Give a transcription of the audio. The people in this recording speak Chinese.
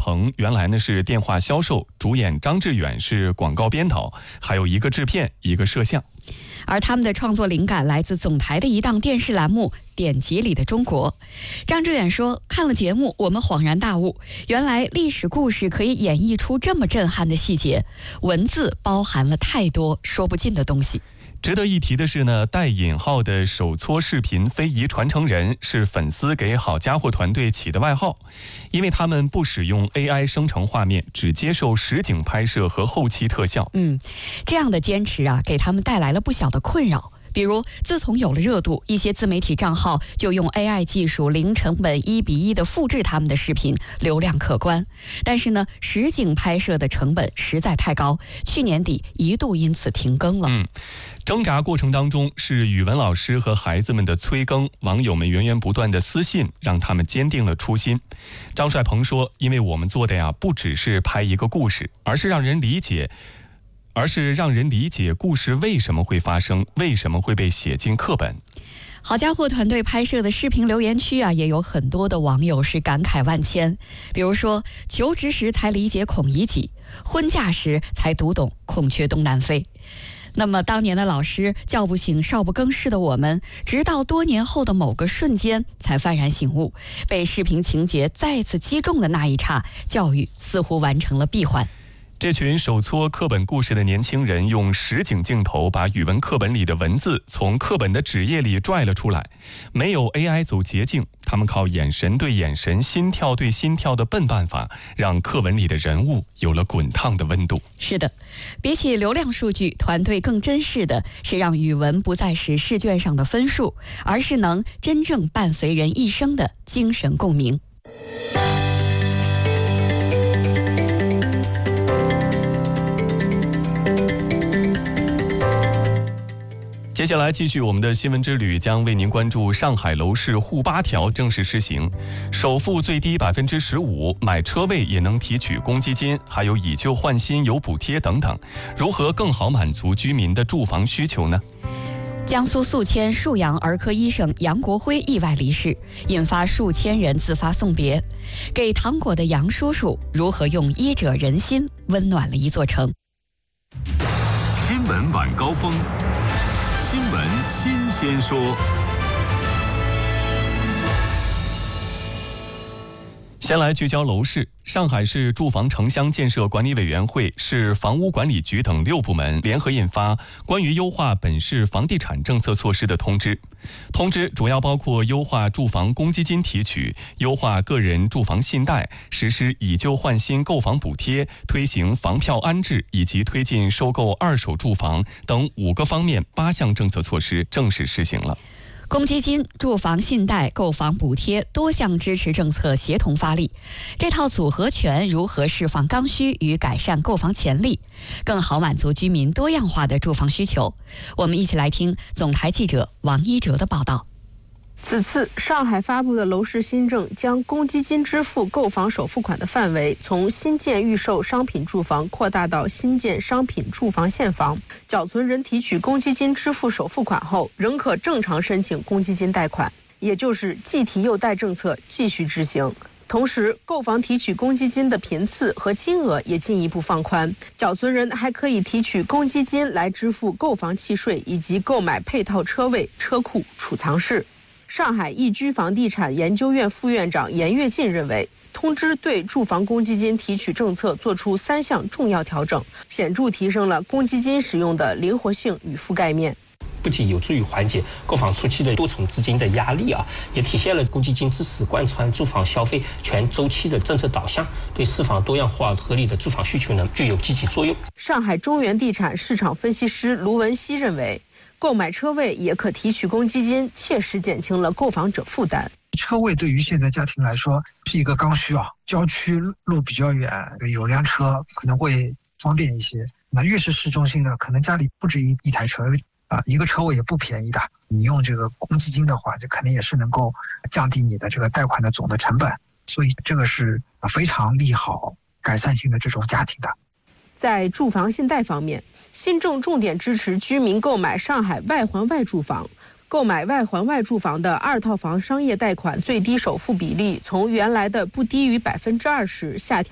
鹏原来呢是电话销售，主演张志远是广告编导，还有一个制片，一个摄像。 而他们的创作灵感来自总台的一档电视栏目《典籍里的中国》。张志远说，看了节目我们恍然大悟，原来历史故事可以演绎出这么震撼的细节，文字包含了太多说不尽的东西。 值得一提的是呢，带引号的手搓视频非遗传承人是粉丝给好家伙团队起的外号，因为他们不使用 AI 生成画面，只接受实景拍摄和后期特效。 这样的坚持啊，给他们带来了不小的困扰。比如，自从有了热度，一些自媒体账号就用 AI 技术零成本1:1的复制他们的视频，流量可观。但是呢，实景拍摄的成本实在太高，去年底一度因此停更了。 挣扎过程当中，是语文老师和孩子们的催更，网友们源源不断的私信，让他们坚定了初心。张帅鹏说，因为我们做的呀，不只是拍一个故事，而是让人理解故事为什么会发生，为什么会被写进课本。 好家伙团队拍摄的视频留言区啊，也有很多的网友是感慨万千。比如说，求职时才理解孔乙己，婚嫁时才读懂孔雀东南飞。那么当年的老师叫不醒少不更事的我们，直到多年后的某个瞬间才幡然醒悟，被视频情节再次击中的那一刹，教育似乎完成了闭环。 这群手搓课本故事的年轻人，用实景镜头把语文课本里的文字从课本的纸页里拽了出来，没有 AI 走捷径，他们靠眼神对眼神、心跳对心跳的笨办法，让课文里的人物有了滚烫的温度。 是的，比起流量数据，团队更珍视的是让语文不再是试卷上的分数，而是能真正伴随人一生的精神共鸣。 接下来继续我们的新闻之旅，将为您关注上海楼市沪8条正式施行，首付最低15%，买车位也能提取公积金，还有以旧换新有补贴等等，如何更好满足居民的住房需求呢？ 江苏宿迁沭阳儿科医生杨国辉意外离世，引发数千人自发送别。给糖果的杨叔叔如何用医者仁心温暖了一座城？ 新闻晚高峰，新闻新鲜说。 先来聚焦楼市。上海市住房城乡建设管理委员会、市房屋管理局等6部门联合印发关于优化本市房地产政策措施的通知。通知主要包括优化住房公积金提取、优化个人住房信贷、实施以旧换新购房补贴、推行房票安置以及推进收购二手住房等5个方面8项政策措施正式施行了。 公积金、住房信贷、购房补贴多项支持政策协同发力，这套组合拳如何释放刚需与改善购房潜力，更好满足居民多样化的住房需求？我们一起来听总台记者王一哲的报道。 此次上海发布的楼市新政将公积金支付购房首付款的范围从新建预售商品住房扩大到新建商品住房现房，缴存人提取公积金支付首付款后仍可正常申请公积金贷款，也就是既提又贷政策继续执行。同时，购房提取公积金的频次和金额也进一步放宽，缴存人还可以提取公积金来支付购房契税以及购买配套车位、车库、储藏室。上海易居房地产研究院副院长严跃进认为，通知对住房公积金提取政策作出3项重要调整，显著提升了公积金使用的灵活性与覆盖面。 不仅有助于缓解购房初期的多重资金的压力也体现了公积金支持贯穿住房消费全周期的政策导向，对释放多样化合理的住房需求呢具有积极作用。 上海中原地产市场分析师卢文熙认为，购买车位也可提取公积金，切实减轻了购房者负担。 车位对于现在家庭来说是一个刚需郊区路比较远，有辆车可能会方便一些。那越是市中心的，可能家里不止一台车一个车位也不便宜的。你用这个公积金的话，这肯定也是能够降低你的这个贷款的总的成本，所以这个是非常利好改善性的这种家庭的。 在住房信贷方面，新政重点支持居民购买上海外环外住房。购买外环外住房的2套房商业贷款最低首付比例从原来的不低于20%下调